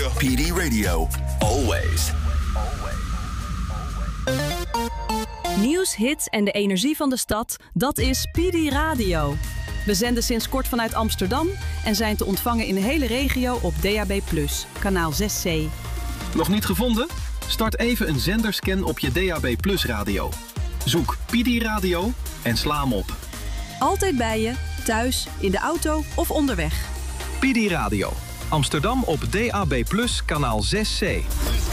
PD Radio. Always. Nieuws, hits en de energie van de stad, dat is PD Radio. We zenden sinds kort vanuit Amsterdam en zijn te ontvangen in de hele regio op DAB+, kanaal 6C. Nog niet gevonden? Start even een zenderscan op je DAB+ radio. Zoek PD Radio en sla hem op. Altijd bij je, thuis, in de auto of onderweg. PD Radio. Amsterdam op DAB+, kanaal 6C.